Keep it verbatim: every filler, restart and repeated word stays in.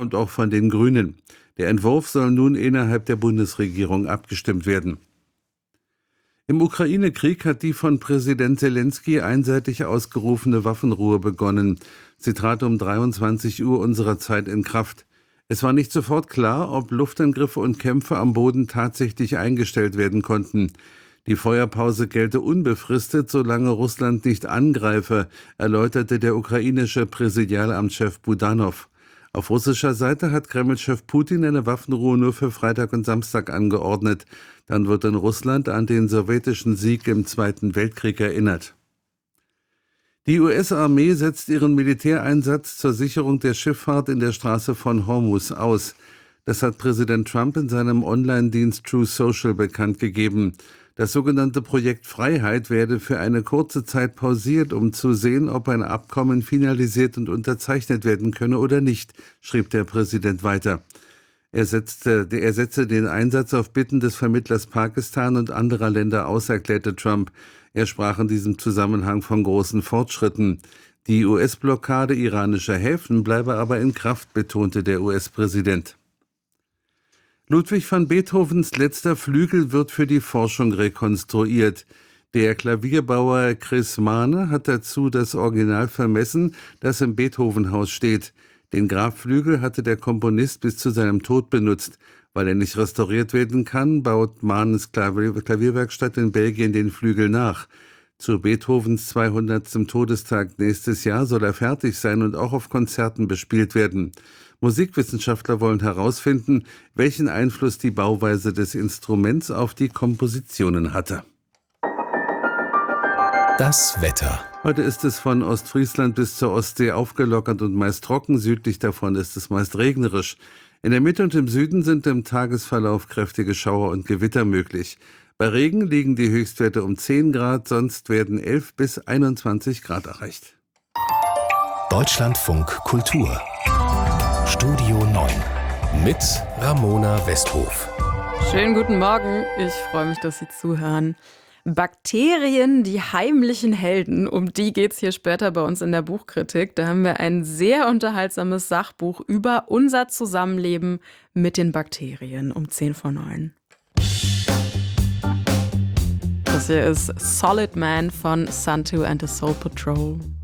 und auch von den Grünen. Der Entwurf soll nun innerhalb der Bundesregierung abgestimmt werden. Im Ukraine-Krieg hat die von Präsident Selenskyj einseitig ausgerufene Waffenruhe begonnen. Sie trat um dreiundzwanzig Uhr unserer Zeit in Kraft. Es war nicht sofort klar, ob Luftangriffe und Kämpfe am Boden tatsächlich eingestellt werden konnten. Die Feuerpause gelte unbefristet, solange Russland nicht angreife, erläuterte der ukrainische Präsidialamtschef Budanov. Auf russischer Seite hat Kreml-Chef Putin eine Waffenruhe nur für Freitag und Samstag angeordnet. Dann wird in Russland an den sowjetischen Sieg im Zweiten Weltkrieg erinnert. Die U S-Armee setzt ihren Militäreinsatz zur Sicherung der Schifffahrt in der Straße von Hormuz aus. Das hat Präsident Trump in seinem Online-Dienst Truth Social bekannt gegeben. Das sogenannte Projekt Freiheit werde für eine kurze Zeit pausiert, um zu sehen, ob ein Abkommen finalisiert und unterzeichnet werden könne oder nicht, schrieb der Präsident weiter. Er setzte, er setze den Einsatz auf Bitten des Vermittlers Pakistan und anderer Länder aus, erklärte Trump. Er sprach in diesem Zusammenhang von großen Fortschritten. Die U S-Blockade iranischer Häfen bleibe aber in Kraft, betonte der U S-Präsident. Ludwig van Beethovens letzter Flügel wird für die Forschung rekonstruiert. Der Klavierbauer Chris Mahne hat dazu das Original vermessen, das im Beethovenhaus steht. Den Grabflügel hatte der Komponist bis zu seinem Tod benutzt. Weil er nicht restauriert werden kann, baut Mahnes Klavier- Klavierwerkstatt in Belgien den Flügel nach. Zu Beethovens zweihundertstem Todestag nächstes Jahr soll er fertig sein und auch auf Konzerten bespielt werden. Musikwissenschaftler wollen herausfinden, welchen Einfluss die Bauweise des Instruments auf die Kompositionen hatte. Das Wetter. Heute ist es von Ostfriesland bis zur Ostsee aufgelockert und meist trocken. Südlich davon ist es meist regnerisch. In der Mitte und im Süden sind im Tagesverlauf kräftige Schauer und Gewitter möglich. Bei Regen liegen die Höchstwerte um zehn Grad, sonst werden elf bis einundzwanzig Grad erreicht. Deutschlandfunk Kultur. Studio neun mit Ramona Westhof. Schönen guten Morgen, ich freue mich, dass Sie zuhören. Bakterien, die heimlichen Helden, um die geht es hier später bei uns in der Buchkritik. Da haben wir ein sehr unterhaltsames Sachbuch über unser Zusammenleben mit den Bakterien um zehn vor neun. Das hier ist Solid Man von Santu and the Soul Patrol.